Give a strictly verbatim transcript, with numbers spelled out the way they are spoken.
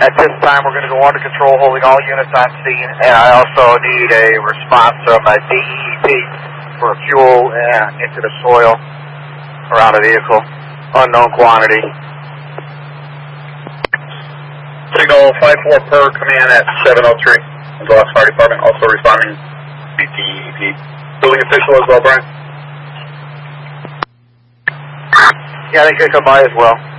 At this time, we're going to go under control, holding all units on scene, and I also need a response from a D E P for fuel uh, into the soil around the vehicle. Unknown quantity. Signal five four per command at seven oh three. Gonzales Fire Department also responding to D E P. Building official as well, Brian? Yeah, they could come by as well.